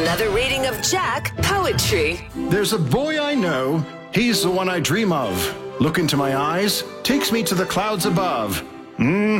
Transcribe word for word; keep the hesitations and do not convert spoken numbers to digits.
Another reading of Jack Poetry. There's a boy I know, he's the one I dream of. Look into my eyes, takes me to the clouds above. Mm,